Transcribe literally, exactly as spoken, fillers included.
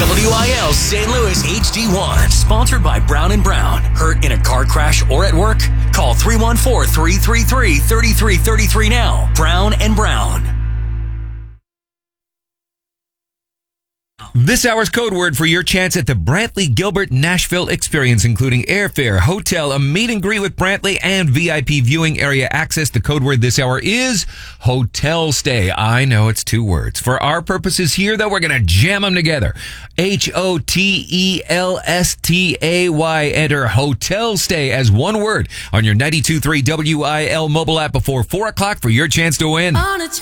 W I L Saint Louis H D one. Sponsored by Brown and Brown. Hurt in a car crash or at work? Call three one four, three three three, three three three three now. Brown and Brown. This hour's code word for your chance at the Brantley Gilbert Nashville experience, including airfare, hotel, a meet and greet with Brantley, and V I P viewing area access. The code word this hour is hotel stay. I know it's two words. For our purposes here, though, we're going to jam them together. H O T E L S T A Y. Enter hotel stay as one word on your ninety-two point three W I L mobile app before four o'clock for your chance to win. On a